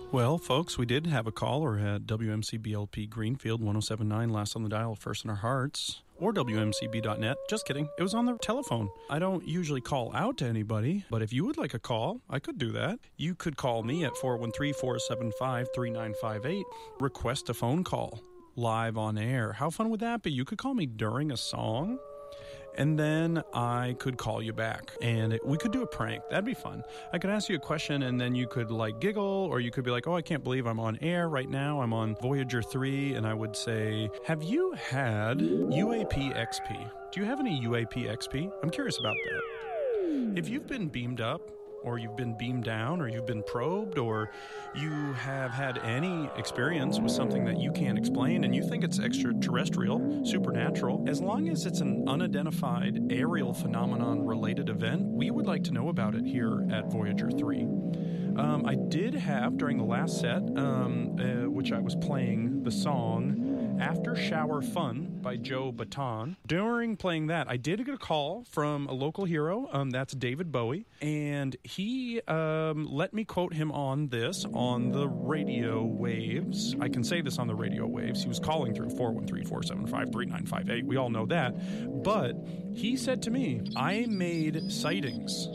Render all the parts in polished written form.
Well, folks, we did have a caller at WMCBLP Greenfield 107.9, last on the dial, first in our hearts, or WMCB.net. Just kidding. It was on the telephone. I don't usually call out to anybody, but if you would like a call, I could do that. You could call me at 413-475-3958. Request a phone call live on air. How fun would that be? You could call me during a song, and then I could call you back, and we could do a prank. That'd be fun. I could ask you a question, and then you could like giggle, or you could be like, oh, I can't believe I'm on air right now. I'm on Voyager 3, and I would say, have you had UAP XP? Do you have any UAP XP? I'm curious about that. If you've been beamed up, or you've been beamed down, or you've been probed, or you have had any experience with something that you can't explain and you think it's extraterrestrial, supernatural, as long as it's an unidentified aerial phenomenon related event, we would like to know about it here at Voyager 3. I did have, during the last set, which I was playing the song After Shower Fun by Joe Baton. During playing that, I did get a call from a local hero, that's David Bowie, and he let me quote him on this on the radio waves. I can say this on the radio waves. He was calling through 413-475-3958. We all know that. But he said to me, I made sightings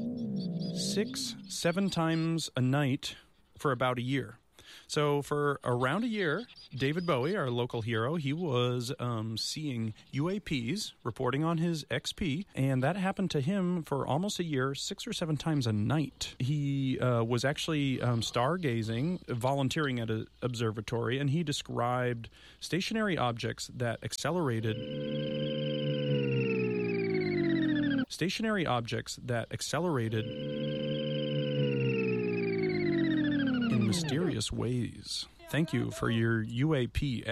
6-7 times a night for about a year. So for around a year, David Bowie, our local hero, he was seeing UAPs, reporting on his XP, and that happened to him for almost a year, 6 or 7 times a night. He was actually stargazing, volunteering at an observatory, and he described stationary objects that accelerated in mysterious ways. Thank you for your UAP